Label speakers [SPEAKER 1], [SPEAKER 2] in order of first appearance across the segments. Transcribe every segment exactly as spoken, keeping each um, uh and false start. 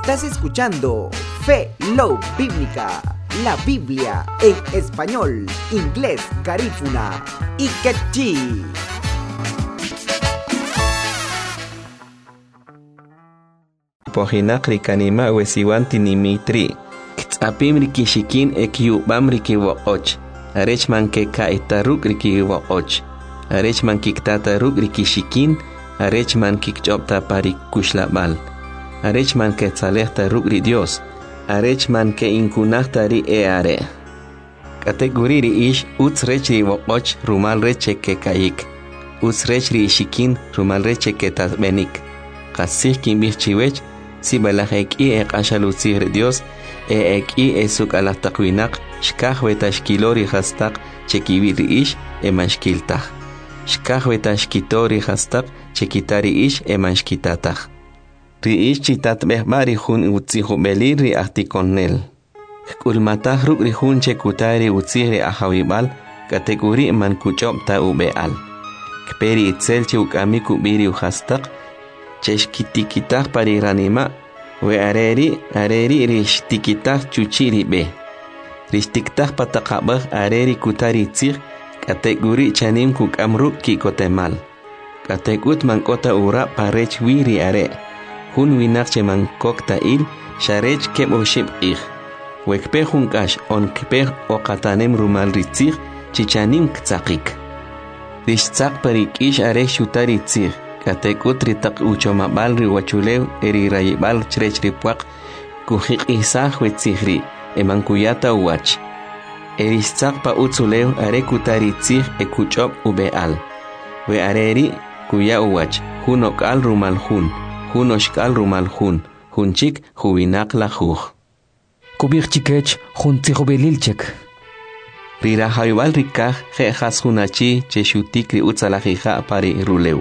[SPEAKER 1] Estás escuchando Fe Love Bíblica, la Biblia en español, inglés, garífuna y quechí.
[SPEAKER 2] Pohinak rikanima wesiwanti nimitri. Ktsapim rikishikin ekyubam rikiwoch. Arechman ke kaitaruk rikiwoch. Arechman kiktataruk rikishikin. Arechman kikchopta parikuslabal. Arechman ke tzalehta ruk Dios. Arechman ke inkunahta ri eare. Kategori ish utsrech riwoch rumal reche ke kayik. Utsrech rishikin rumal reche ke tasbenik. Kasih kimbih chiwech. Si balahek i ek ashalutzir Dios, e ek i esuk alahtakwinaq, shkah wetashkilori hastak, chekibiri ish, e manshkiltah. Shkah wetashkitori hastak, chekitari ish, e manshkitatah. Ri ish chitat behbari hun utzihubelir ri ahtikonel. Kulmatah ruk ri hun chekutari utziri ahawibal, kategori man kuchopta ubeal. Kperi itzel chukami kubiri uhastak, cheshkitikitah pariranima, we areri, areri rishtikitah chuchiri be. Rishtiktah patakabah areri kutari tzir, kategori chanim kuk amruk kikotemal. Kategut mankota ura parech wiri are. Hun winak che mankokta il, sharech keb oshib ich. Wekpe hunkash on kpeh okatanem rumal ritzir, chichanim ktsakik. Rishtsak parik ish are shutari tzir. Katekut ritak uchomabal riwachulew eri rayibal chrech ripuak kuhik isah wetzihri emankuyata uwach. Eristsak pa utzulew are kutari tzih ekuchop ubeal. We areri kuya uwach hunokal rumal hun, hunoshkal rumal hun, hunchik huwinak la juj.
[SPEAKER 3] Kubik chikech hun tzihobelilchek.
[SPEAKER 2] Rirahayubal rikaj jejas hunachi cheshutikri utzalajija pari rulew.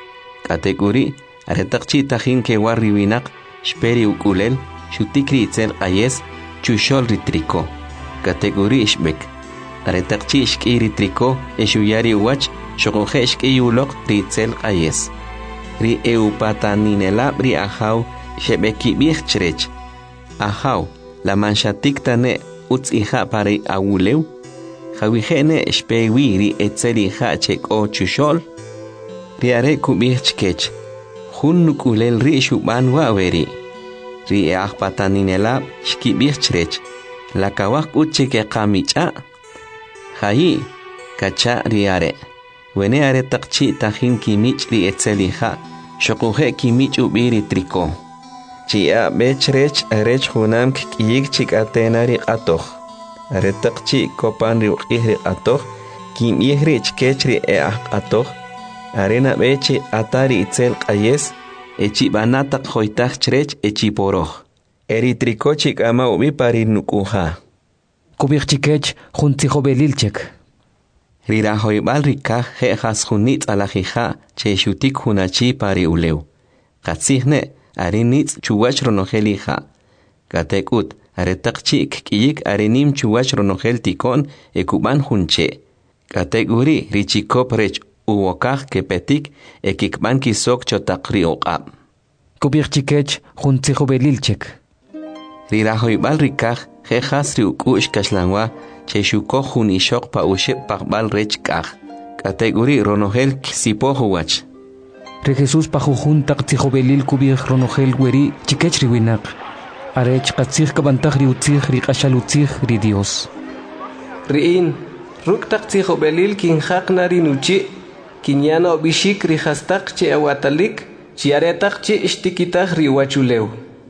[SPEAKER 2] Kategori aretakchi tajin ke warriwinak shperi ukulel shutikri itzel ayes chushol ritriko. Kategori ishbek aretakchi ishki ritriko eshuyari uwach shokoje ishki ulok ritzel ayes. Ri eupataninela ri ahaw shebeki bich chrech. Ahaw la manshatik tane utz ija pare awulew. Jawihene shpewi ri etzel ija chek o chushol. Riare kubih chkech. Hun nukulel ri shuban waweri. Ri ahpataninela shkibih chrech. La kawak uche ke kamicha. Hayi kacha riare. Wene are takchi tahin kimich ri etzeliha. Shokuhe kimich ubiri triko. Chia bechrech arech hunam kiyik chik atena ri atoh. Are takchi kopan ri ukih ri atoh. Kim ihri chkech ri e ah atoh. Arena beche atari itzel qayes, echi banatak hoitach chrech echi poroh. Eritrikochik ama ubi pari nukuha.
[SPEAKER 3] Kubik chikech juntzihobelilchek.
[SPEAKER 2] Rirahoibal rikaj jejas junitz alajija che shutik hunachi pari ulew. Katzihne arinitz chuwach ronojelija. Katekut aretakchik kiyik arinim chuwach ronojel tikon ekuban junche. Kategori richikop rech uwokaj kepetik ekikban kisok chotakri oqab.
[SPEAKER 3] Kubik chikech juntzihobelilchek.
[SPEAKER 2] Rirahoibal rikaj jejas ri ukush kashlanwa che shuko jun ishok pa ushep pakbal rech kaj. Kategori ronojel kisipohuwach.
[SPEAKER 3] Re Jesús pa jujun taktzihobelil kubik ronojel weri chikech riwinak. Arech katzih kabantaj ri utzih ri kashalutzih ri Dios.
[SPEAKER 4] Riin, ruk taktzihobelil kinjak nari nuchi. Kinyana obishik rihastak che awatalik, chiaretak che ishtikitak riwachulew.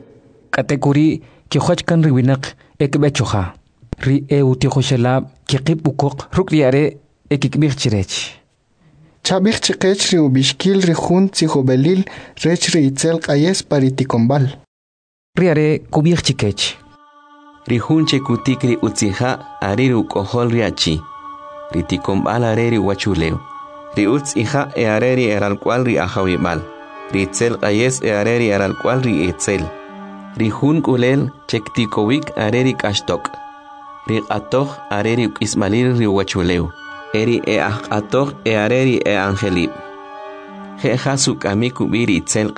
[SPEAKER 3] Kategori kihochkan riwinak ekbechoha. Ri eu tihoshelab kikip ukok rukriare ekikbich chirech.
[SPEAKER 5] Chabich chikech ri ubishkil ri jun tzihobelil rech ri itzel qayes pariticombal.
[SPEAKER 3] Riare kubich chikech.
[SPEAKER 2] Ri jun chekutikri utzija ariru kohol riachi. Riticombal areri wachulew. Ri utz ija e areri eral cual ri ahawibal. Ri itzel qayes e areri eral cual ri itzel. Ri jun kulel chektikowik areri kashtok. Ri atoh areri ismalir ri wachulew. Eri e ah atoh e areri e angelib. Jeja sukami kubiri itzel